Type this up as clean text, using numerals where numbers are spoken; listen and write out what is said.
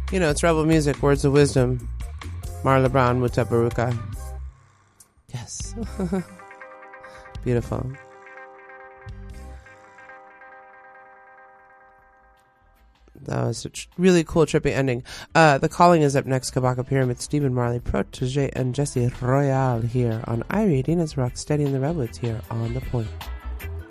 You know, it's Rebel Music, Words of Wisdom. Marla Brown, Mutabaruka. Yes. Beautiful. That was a really cool, trippy ending. The Calling is up next. Kabaka Pyramid, Stephen Marley, Protege, and Jesse Royale here on iRead, Ina's Rock Steady in the Redwoods here on The Point.